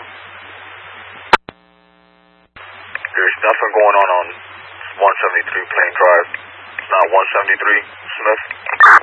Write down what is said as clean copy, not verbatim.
There's nothing going on 173 Plain Drive. It's not 173, Smith.